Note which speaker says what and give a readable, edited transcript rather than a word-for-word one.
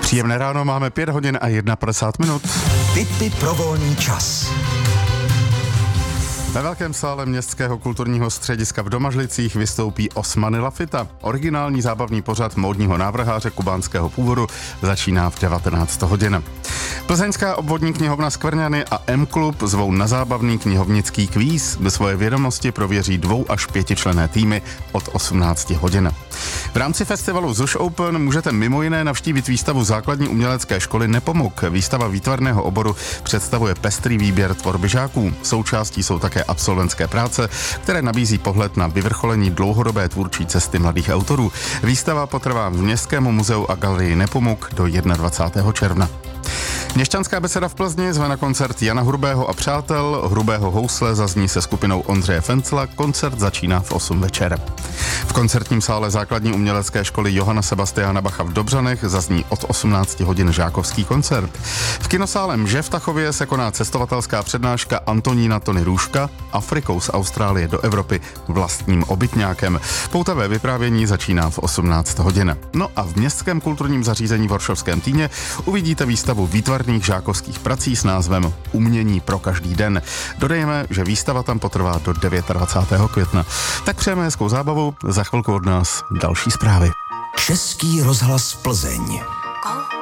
Speaker 1: Příjemné ráno, máme 5 hodin a 51 minut.
Speaker 2: Tipy pro volný čas.
Speaker 1: Ve velkém sále Městského kulturního střediska v Domažlicích vystoupí Osmany Lafita. Originální zábavný pořad módního návrháře kubánského původu začíná v 19 hodin. Plzeňská obvodní knihovna Skvrňany a M-klub zvou na zábavný knihovnický kvíz, kde svoje vědomosti prověří 2 až 5členné týmy od 18 hodin. V rámci festivalu Zuš Open můžete mimo jiné navštívit výstavu základní umělecké školy Nepomuk. Výstava výtvarného oboru představuje pestrý výběr tvorby žáků. Součástí jsou také absolventské práce, které nabízí pohled na vyvrcholení dlouhodobé tvůrčí cesty mladých autorů. Výstava potrvá v Městském muzeu a galerii Nepomuk do 21. června. Měšťanská beseda v Plzni zve na koncert Jana Hrubého a přátel. Hrubého housle zazní se skupinou Ondřeje Fencla. Koncert začíná v 8 večer. V koncertním sále základní umělecké školy Johana Sebastiana Bacha v Dobřanech zazní od 18 hodin žákovský koncert. V kinosále Mže v Tachově se koná cestovatelská přednáška Antonína Tony Růžka Afrikou z Austrálie do Evropy vlastním obytňákem. Poutavé vyprávění začíná v 18 hodin. No a v Městském kulturním zařízení v Horšovském Týně uvidíte výstavu výtvarných žákovských prací s názvem Umění pro každý den. Dodejme, že výstava tam potrvá do 29. května. Tak přejeme hezkou zábavu, za chvilku od nás další zprávy.
Speaker 2: Český rozhlas Plzeň.